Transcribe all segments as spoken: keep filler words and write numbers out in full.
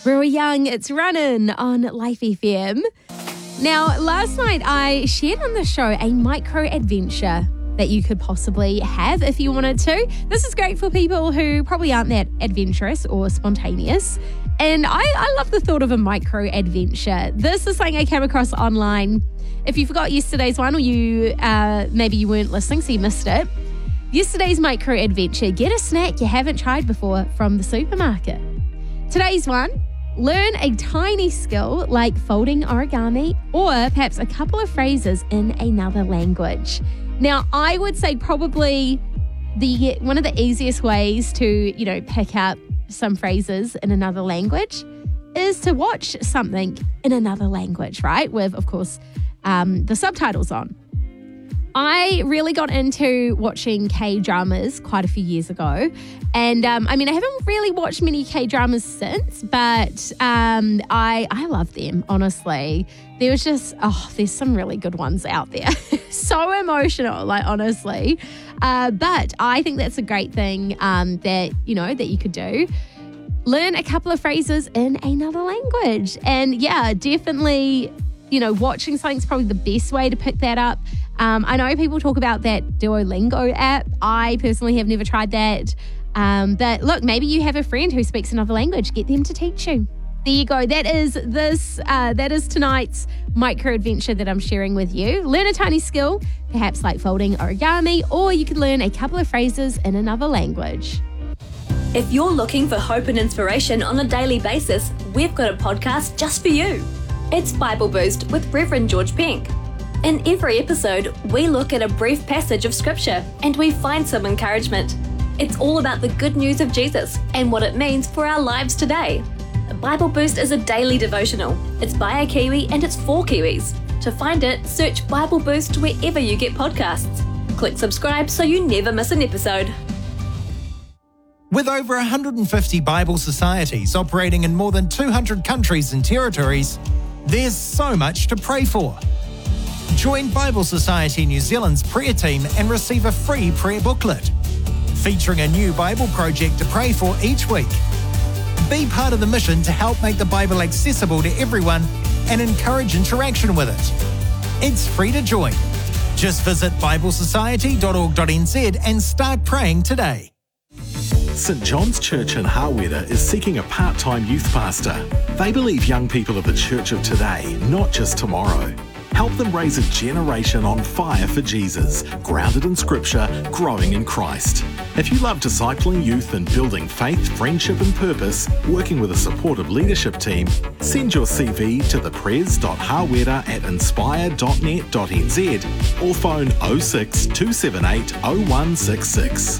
Brewer Young, it's running on Life F M. Now, last night I shared on the show a micro adventure that you could possibly have if you wanted to. This is great for people who probably aren't that adventurous or spontaneous. And I, I love the thought of a micro adventure. This is something I came across online. If you forgot yesterday's one, or you uh, maybe you weren't listening, so you missed it. Yesterday's micro adventure, get a snack you haven't tried before from the supermarket. Today's one, learn a tiny skill like folding origami or perhaps a couple of phrases in another language. Now, I would say probably the one of the easiest ways to, you know, pick up some phrases in another language is to watch something in another language, right? With, of course, um, the subtitles on. I really got into watching K-dramas quite a few years ago. And um, I mean, I haven't really watched many K-dramas since, but um, I I love them, honestly. There was just, oh, there's some really good ones out there. So emotional, like, honestly. Uh, but I think that's a great thing um, that, you know, that you could do. Learn a couple of phrases in another language. And yeah, definitely, you know, watching something's probably the best way to pick that up. Um, I know people talk about that Duolingo app. I personally have never tried that. Um, but look, maybe you have a friend who speaks another language. Get them to teach you. There you go. That is this. Uh, that is tonight's micro adventure that I'm sharing with you. Learn a tiny skill, perhaps like folding origami, or you could learn a couple of phrases in another language. If you're looking for hope and inspiration on a daily basis, we've got a podcast just for you. It's Bible Boost with Reverend George Pink. In every episode, we look at a brief passage of scripture and we find some encouragement. It's all about the good news of Jesus and what it means for our lives today. Bible Boost is a daily devotional. It's by a Kiwi and it's for Kiwis. To find it, search Bible Boost wherever you get podcasts. Click subscribe so you never miss an episode. With over one hundred fifty Bible societies operating in more than two hundred countries and territories, there's so much to pray for. Join Bible Society New Zealand's prayer team and receive a free prayer booklet, featuring a new Bible project to pray for each week. Be part of the mission to help make the Bible accessible to everyone and encourage interaction with it. It's free to join. Just visit bible society dot org dot n z and start praying today. St John's Church in Hawera is seeking a part-time youth pastor. They believe young people are the church of today, not just tomorrow. Help them raise a generation on fire for Jesus, grounded in Scripture, growing in Christ. If you love discipling youth and building faith, friendship and purpose, working with a supportive leadership team, send your C V to thepres.hawera at inspire dot net dot n z or phone oh six, two seven eight, oh one six six.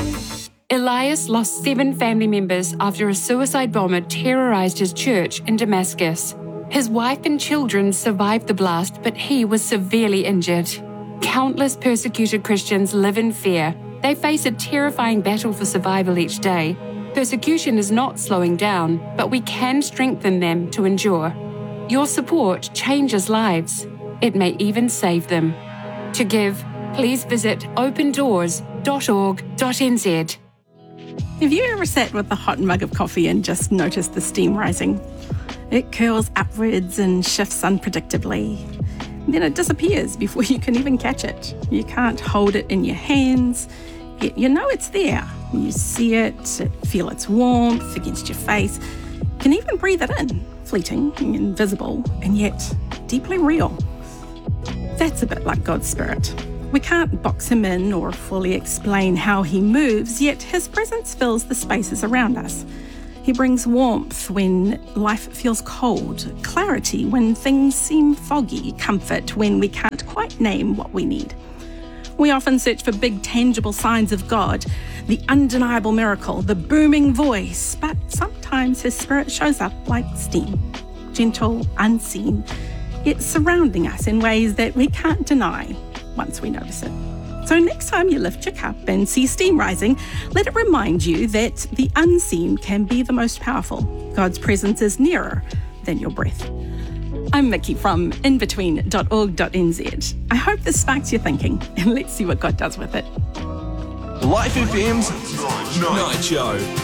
Elias lost seven family members after a suicide bomber terrorized his church in Damascus. His wife and children survived the blast, but he was severely injured. Countless persecuted Christians live in fear. They face a terrifying battle for survival each day. Persecution is not slowing down, but we can strengthen them to endure. Your support changes lives. It may even save them. To give, please visit open doors dot org dot n z. Have you ever sat with a hot mug of coffee and just noticed the steam rising? It curls upwards and shifts unpredictably. Then it disappears before you can even catch it. You can't hold it in your hands, yet you know it's there. You see it, feel its warmth against your face. You can even breathe it in, fleeting, invisible, and yet deeply real. That's a bit like God's Spirit. We can't box him in or fully explain how he moves, yet his presence fills the spaces around us. He brings warmth when life feels cold, clarity when things seem foggy, comfort when we can't quite name what we need. We often search for big, tangible signs of God, the undeniable miracle, the booming voice, but sometimes his Spirit shows up like steam, gentle, unseen, yet surrounding us in ways that we can't deny once we notice it. So next time you lift your cup and see steam rising, let it remind you that the unseen can be the most powerful. God's presence is nearer than your breath. I'm Mickey from in between dot org dot n z. I hope this sparks your thinking, and let's see what God does with it. Life F M's Night Show.